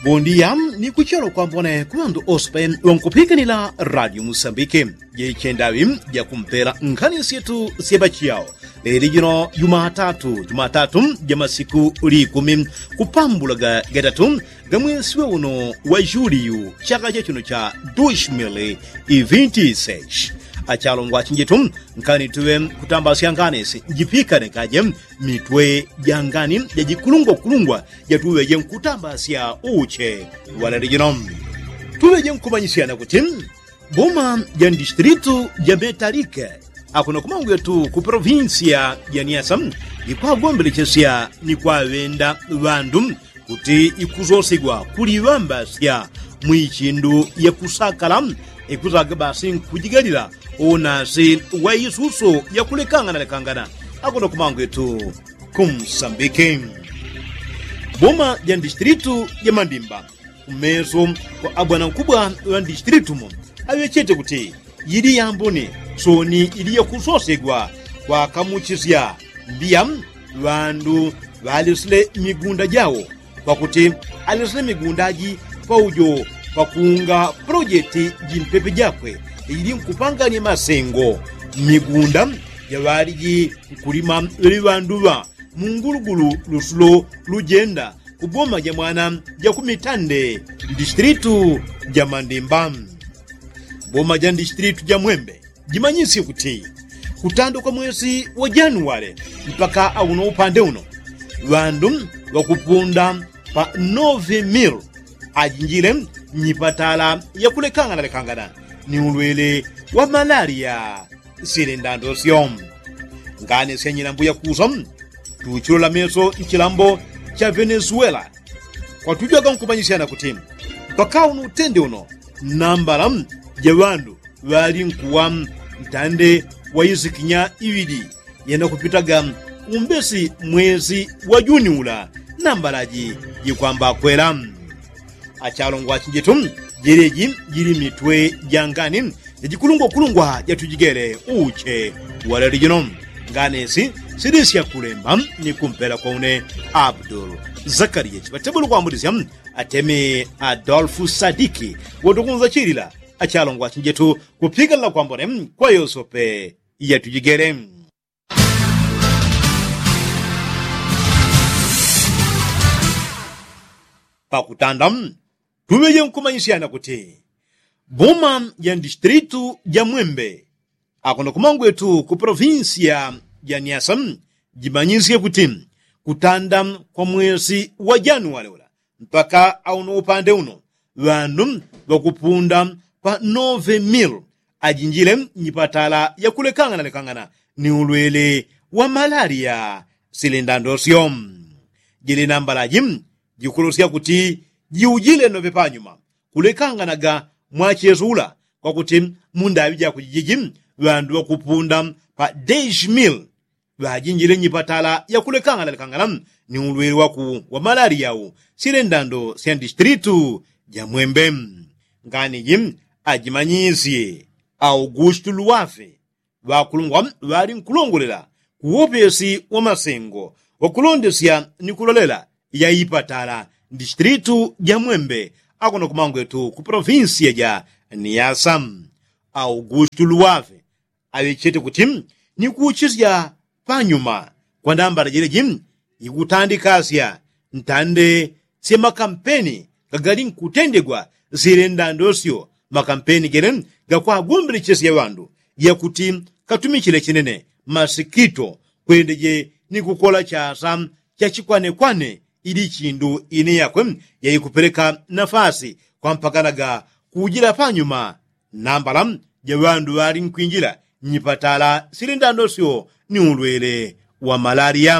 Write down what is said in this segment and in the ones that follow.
Bom dia, ni kuchelo kwa mbone kumando ospen wankupikanila Radio Mosambike. Ye chendawi ya kumpera nkani sietu sebachiao. Leli jino Jumatatu ya masiku likumi kupambulaga gatatu gamwesiwe uno wa Juliu chaka chechuno cha 2026. Achalongwa chinjitu nkani tuwe kutamba sianganesi jipika nekaje mitwe jangani ya jikulungwa ya tuwe jen kutamba siya uche wala rijinom. Tuwe jen kumanyisiana kutim boma jan distritu ya Metalike akuna kumangu yetu ku provinsia ya Niassa ikwa gombele chesia ni kwa wenda wandu kuti ikuzosigwa kuliwamba siya mwichindu ya kusakala ikuzaga basi kujigalira onasi wa isuso ya kulekangana akuna kumangu yetu kumsambike boma ya distritu ya Mandimba umeso kwa abwana mkubwa wa distritu mo awechete kuti yidi yambone soni ili ya kusosegwa kwa kamuchizia mbia wandu walisle migunda jao kwa kuti alisle migundaji paujo kwa kuunga projekti jimpepe jakwe ili mkupanga ni masengo migunda ya wariji kulima liwanduwa mungulugulu lusulo lujenda kuboma ya mwana ya kumitande distritu ya Mandimba boma ya distritu ya Mwembe jimanyisi kuti kutando kwa mwezi wa Januari mpaka auno upande uno wandu wakupunda pa 9,000 ajinjile nyipatala ya kulekangana ni ulwele wa malaria silendando siom ngane senyina mbuya kusom tuchilo la meso ichilambo cha Venezuela kwa tujaga mkumanyisiana kuti mpaka uno utende uno nambala ya wandu wali nkuwa mtande wa izikinya iwidi yenda kupitaga umbesi mwezi wa Juni ula nambalaji yikwamba kwela achalongwa chinjitu jereji jiri mitwe jangani yajikulungwa yatujigere uche wala rijinom nganesi sidisi ya kulemba ni kumpela kwa une Abdul Zakaria chibatebulu kwa mbudizia ateme Adolfu Sadiki wadukunza chirila achalongwa chinjitu kupiga la kwa mbone kwa yosope yatujigere pakutanda tuweje mkumanyisiana kuti boma ya distritu ya Mwembe akuna kumangu yetu ku provinsia ya Niassa jimanyisiye kuti kutanda kwa mwezi wa Januari ula mpaka auno upande uno wandu wakupunda pa 9,000 ajinjile nyipatala ya kulekangana ni ulwele wa malaria silendando siom jili nambalaji jikurusia kuti jiujile nove panyuma kulekanganaga mwachezula kwa kuti mundawi ja kujijiji wandu wakupunda pa 10,000 wajinjile nyipatala ya kulekangana ni ulwele wa malaria silendando siya distritu ya Mwembe ngani jim ajimanyisi Augusto Luafe wakulungwa wali nkulongolela kuwopesi wa masengo wakulondesya nikulolela ya ipatala distritu ya Mwembe akuna kumangu yetu ku provinsia ya Niassa. Augusto Luafe awechete kuti nikuchizya panyuma kwa ndambala jereji ikutandikasya ntande se makampeni kagali nkutendegwa zilendandosyo makampeni geren gakwa gombele chesi ya wandu ya kuti katumikile chinene masikito kwendeje ni kukola chasa cha chikwane ili chindu ine yakwe ya ikupeleka nafasi kwa mpakanaga kujila panyuma nambala ya wandu wali nkuinjila nyipatala silendandosyo ni ulwele wa malaria.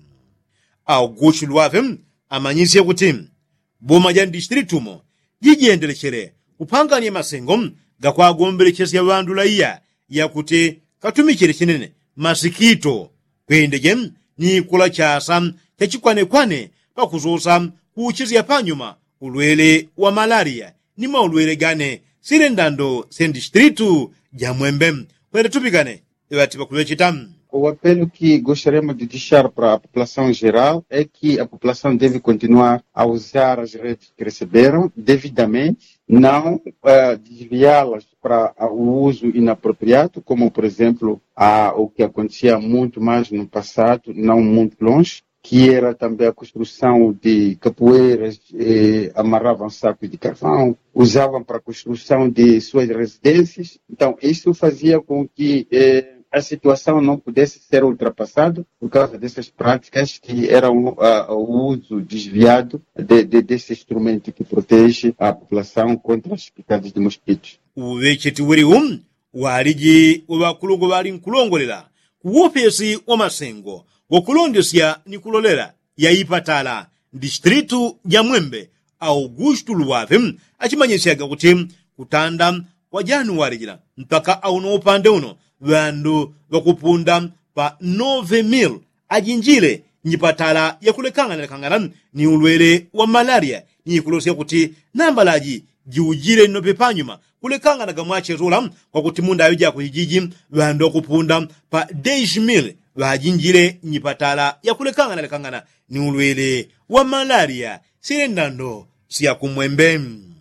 Augusto Luafe amanyisi ya kuti boma ya distritu mo jijiendelechere kupangania masengo gakwa gombele chesi ya wandu laiya ya kuti katumikile chinene masikito kwendeje ni kula chasa cha chikwane pakuzosa kuchizya panyuma ulwele wa malaria ni maulwele gane silendando sen distritu ya Mwembe kwende tupikane ewati pakulwe chitamu O apelo que gostaríamos de deixar para a população geral é que a população deve continuar a usar as redes que receberam devidamente, não desviá-las para o uso inapropriado, como, por exemplo, o que acontecia muito mais no passado, não muito longe, que era também a construção de capoeiras, amarravam sacos de carvão, usavam para a construção de suas residências. Então, isso fazia com que a situação não pudesse ser ultrapassada por causa dessas práticas que eram o uso desviado desse instrumento que protege a população contra as picadas de mosquitos. Uwecheti werium waliji wakulungu wali nkulongolera kuwofesi wa masengo wokulondesya ni kulolera yaipatala distritu ya Mwembe Augusto Luwave achimanyisyaga kuti kutanda kwa Januwari jina mpaka auno upande uno vandu vakupunda pa 9,000 ajinjire nyipatala yakulekangana ni ulwere wa malaria ni kulosya kuti nambalaji jiujire nopepanyuma kulekangana gamwachezola kwa kuti munda awija kuhijiji vandu wakupunda pa 10,000 vajinjire nyipatala yakulekangana ni ulwere wa malaria sirendando siya kumwembe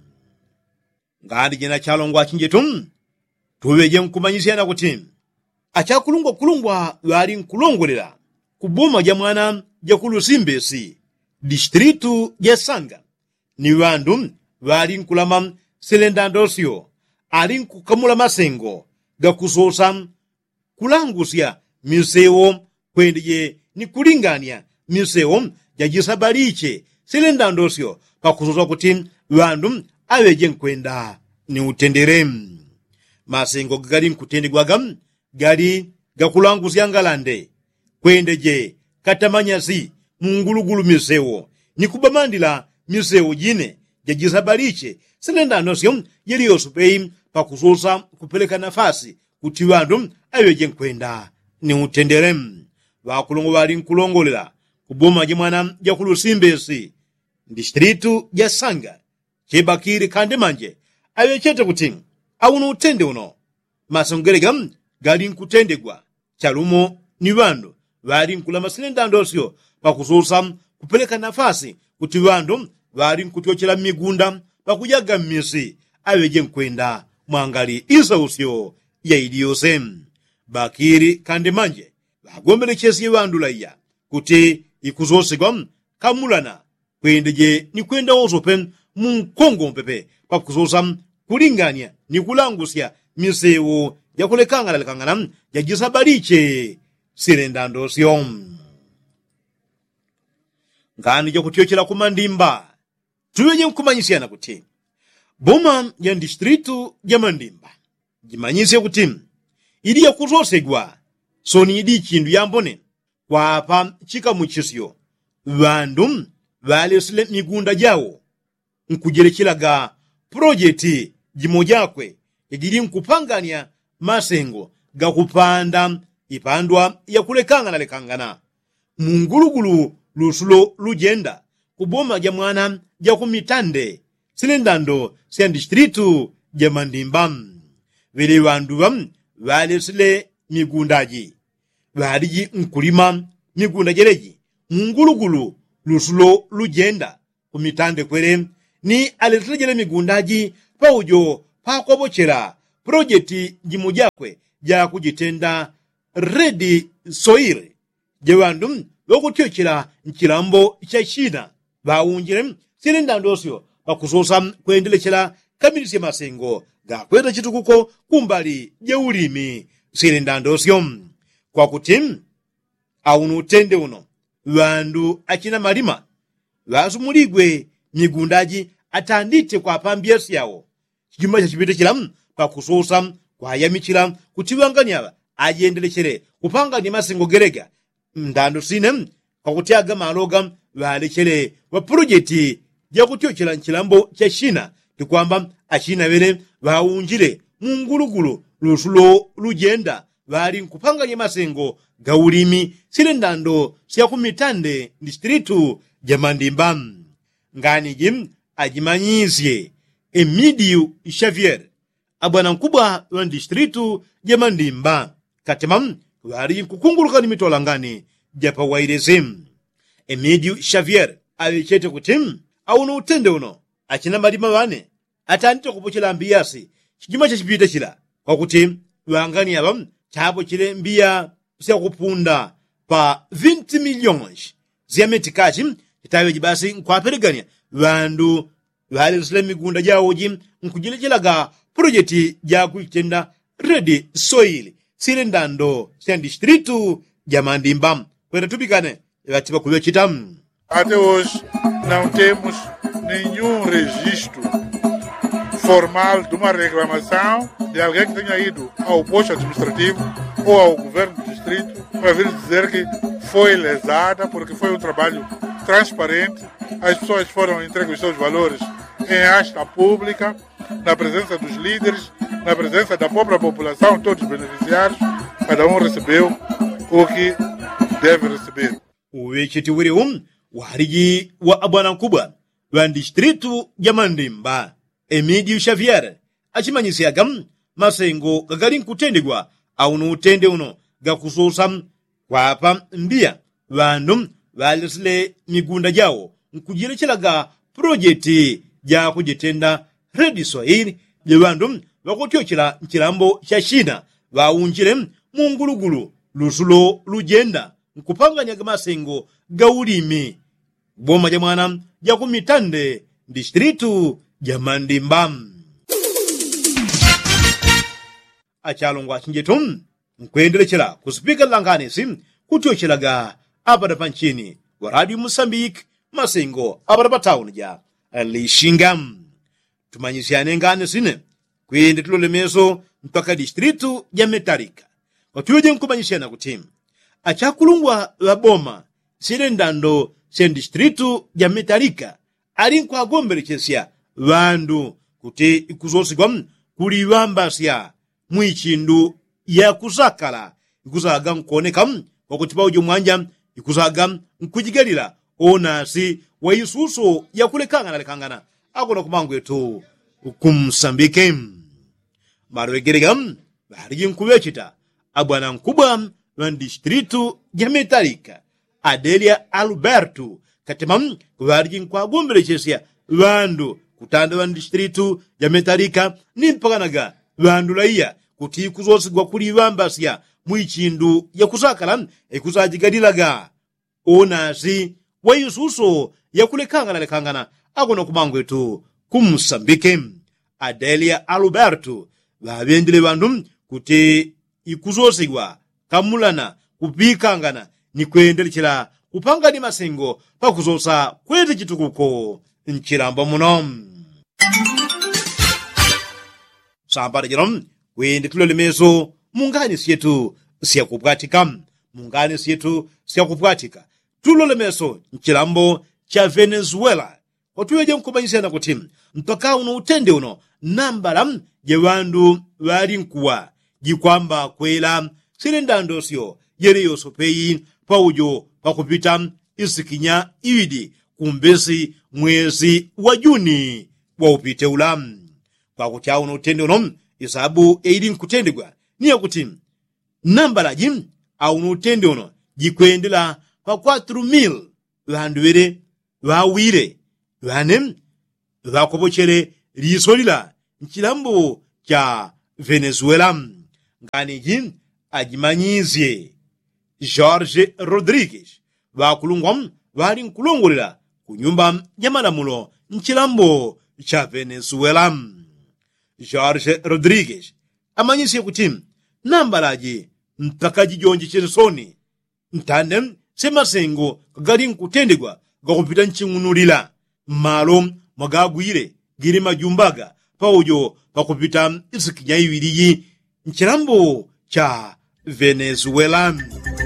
ngandi jena chalongwa chinjetu tuweje nkumanyisiyana kuti achakulungwa wali nkulongolera kuboma ja mwana ja kulusimbesi distritu ya Sanga ni vandu wali nkulama silendandosyo ali nkukamula masengo gakusosa kulangusya misewo kwendeje ni kulingania misewo jajisabaliche silendandosyo pakusosa kuti vandu aweje nkwenda ni utendere masengo gali nkutendegwaga gali gakulangusya ngalande kwendeje katamanyazi mungulugulu misewo ni kubamandila misewo jine jajisabaliche silendandosyo yeliyosupei pakusosa kupeleka nafasi kuti vandu aweje nkwenda ni utendere vakulongo wali nkulongolera kuboma ja mwana ja kulusimbesi distritu ya Sanga chebakiri kandi manje awechete kuti auno utende uno masongerega gali nkutendegwa chalumo ni vandu wali nkulama silendandosyo pakusosa kupeleka nafasi kuti vandu wali nkutyochera migunda pakujaga mmisi aweje nkwenda mwangali isausyo ya iliyose bakiri kandi manje vagombelechesi vandu laiya kuti ikuzosegwa kamulana kwendeje ni kwenda ozope munkongo mpepe pakuzosa kulingania ni kulangusya misewo yakulekangana jajisabaliche silendandosyo ngani jakutyochera kumandimba tuweje nkumanyisiyana kuti boma ya distritu ya Mandimba jimanyise kuti ili yakuzosegwa soni idi chindu yambone kwapa chikamuchisyo vandu valesile migunda jawo nkujerechilaga projekti jimojakwe yajili nkupangania masengo gakupanda ipandwa yakulekangana mungulugulu lusulo lujenda kuboma ja mwana ja kumitande silendando sya distritu ja Mandimba vile vandu valesile migundaji valiji nkulima migunda jereji mungulugulu lusulo lujenda kumitande kwere ni aletelejele migundaji paujo pakobochera projekti jimujakwe ja kujitenda Ready Soil je vandu lokutyochera nchilambo cha China vaunjire silendandosyo pakusosa kuendelechera kamilisye masengo gakweta chitukuko kumbali je ulimi silendandosyo kwakuti auno utende uno vandu achina malima vasumuligwe migundaji atandite kwa pambiasi yawo chijumba cha chipite chilamu pakusosa kwayamichira kuti vanganyava ajendelechere kupanganya masengo gerega mndando sine kwakuti aga maloga valechere wa projekti ya kutyochera nchilambo cha China tikwamba achina vere vaunjire mungulugulu lusulo lujenda vali nkupanganya masengo gaulimi silendando siya kumitande distritu ja Mandimba ngani jim ajimanyizye Emidio Xavier abwana nkubwa wa distritu ja Mandimba katima wali nkukunguluka ni mitolangani japa wairezi. Emídio Xavier alichete kuti auno utende uno achina malima wane atandita kupochela mbiyasi chijima chachipita chila kwakuti wangani aba chapo chile mbiya siakupunda pa 20 milhões ziyametikachi chitaweji basi nkwaperegania wandu walisile migunda jawoji nkujilechelaga projekti ja kuitenda Rede Soil sirendando siya distrito ja Mandimba kwenda tupikane yatiba kuyochita. Até hoje não temos nenhum registro formal de uma reclamação de alguém que tenha ido ao posto administrativo ou ao governo do distrito para vir dizer que foi lesada, porque foi um trabalho transparente, as pessoas foram entregues os seus valores em asta pública, na presença dos líderes, na presença da própria população, todos os beneficiários, cada um recebeu o que deve receber. Uwecheti wiri wariji wa abwana nkubwa wa distritu ya Mandimba Emídio Xavier achimanyisiaga masengo gagali nkutendegwa auno utende uno gakusosa kwapa mbiya wandu walisile migunda jawo nkujilechelaga projekti ja kujitenda Rede Soil je wandu wakutyochela nchilambo cha shina waunjile mungulugulu lusulo lujenda nkupanganyaga masengo gaulimi boma ja mwana ja kumitande distritu ja Mandimba. Achalongwa chinjetu nkwendelechela kusipika langanisi kutyochelaga apada panchini wa Radio Moçambique masengo apada pa town ja Lixinga. Tumanyisiane ngane sine kwende tulolemeso mpaka distritu ja Metarika watuweje nkumanyisiana kuti achakulungwa la boma sirendando sen distritu ja Metarika ali nkwagombelechesia wandu kuti ikuzosigwa kuliwambasya mwichindu ya kusakala ikuzaga nkuoneka wakuti paujo mwanja ikuzaga nkujigalila onasi wa isuso ya kulekangana akona kumangu yetu kumsambike marwegerega bali nkubechita abwana nkubwa wa distritu ya Metarika Adelia Alberto katemam bali nkwagombelechesia wandu kutanda wa distritu ya Metarika nimpaganaga wandu laiya kuti kuzosigwa kuliwambasya mwichindu ya kusakala ekuzajigadiraga onasi wa isuso ya kulekangana akona kumangu yetu kumsambike. Adelia Alberto wabendele wandu kuti ikuzosigwa kamulana kupikangana ni kwendelechela kupangani masengo pakuzosa kwete chitukuko nchilambo muno. Sambara jirom wende tulolemeso mungani sietu siya kupwatika tulolemeso nchilambo cha Venezuela watuweje nkubanyisana kuti mpaka uno utende uno nambala je wandu wali nkuwa jikwamba kwela sirendando sio yereyo sopeyi paujo pakupita isikinya iwidi kumbesi mwezi wa Juni wa upite ula kwa kutia uno utende uno isabu eidi nkutendegwa niya kuti nambala jim au uno utende uno jikwendela pa 4,000 wanduwere wawire wane wakopochere lisolila nchilambo cha Venezuela ngani jim ajimanyizye Jorge Rodrigues wakulungwa wali nkulongolera kunyumba ya malamulo nchilambo cha Venezuela. Jorge Rodrigues amanyisye kuti nambalaji mpaka jijonji chesoni ntande semasengo gali nkutendegwa gakupita nching'unulila malo magagwire giri majumbaga paujo pakupita isikinya iwiriyi nchilambo cha Venezuela.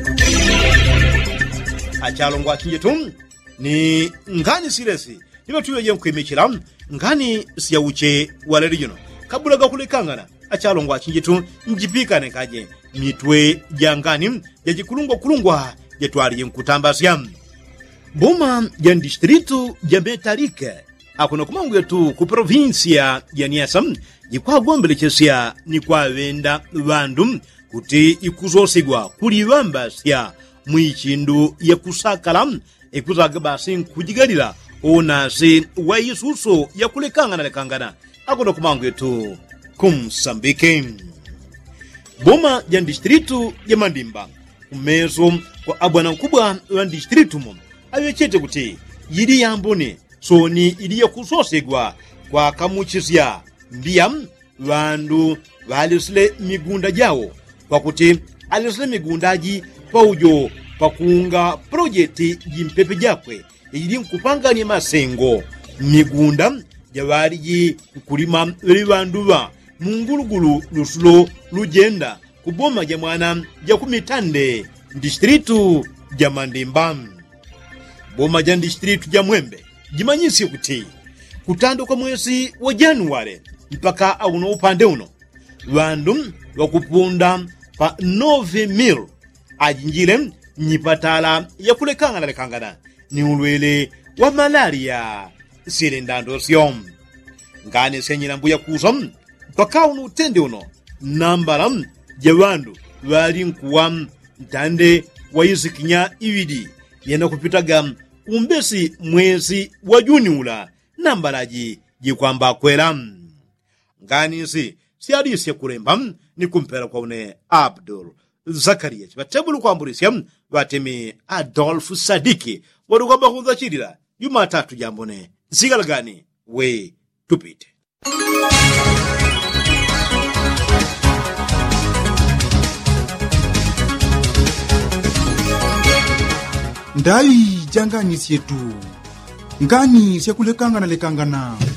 Achalongwa chinjetu ni ngani siresi niba tuyeje nkwemekera ngani siya uche wale region kabula gakulekangana achalongwa chinjetu njipikane kaje mitwe jangani yajikulungwa yetwali nkutambasya boma ya distrito ya Metarika akuna kumangu yetu ku provincia ya Niassa jikwagombelechesia ni kwa wenda wandu kuti ikuzosigwa kulivamba sya mwichindu yakusakala ikuzaga basi nkujigalira onasi wa isuso yakulekangana akuno kumangu yetu kumsambike. Boma ya distritu ya Mandimba umezo kwa abwana mkubwa wa distritu mo awechete kuti yili yambone soni ili yakusosegwa kwa kamuchizya ndiya vandu valisile migunda jawo kwa kuti alisile migundaji paujo pakuunga projekti jimpepe jakwe ili nkupangani masengo migunda jawariji kulima livanduva mungulugulu lusulo lujenda kuboma ja mwana ja kumitande distritu ja Mandimba. Boma ja distritu ja Mwembe jimanyisi kuti kutando kwa mwezi wa Januari mpaka auno upande uno vandu wakupunda pa 9,000 ajinjile nyipatala ya kulekangana ni ulwele wa malaria silendando syom ngani senyina mbuya kuza mpaka uno utende uno nambala ja vandu vali nkuwa mtande wa izikinya iwidi yena kupitaga umbesi mwezi wa Juni ula nambalaji jikwamba kwela ngani si adisi ya kuremba ni kumpera kwa une Abdul Zakaria chibatebulu kwa amburisya vatemi Adolf Sadiki wadukamba hudhachirira Jumatatu jambone zigalagani we tupite. Ndai jangani sietu ngani siakulekangana